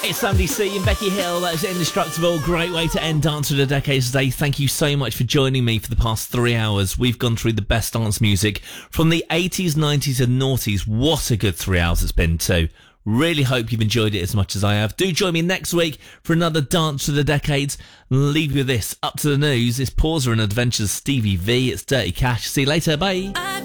It's Sandy C and Becky Hill. That is Indestructible. Great way to end Dance of the Decade today. Thank you so much for joining me for the past 3 hours. We've gone through the best dance music from the 80s, 90s and noughties. What a good 3 hours it's been too. Really hope you've enjoyed it as much as I have. Do join me next week for another Dance of the Decades. Leave you with this. Up to the news. It's Pauser and Adventures Stevie V. It's Dirty Cash. See you later. Bye.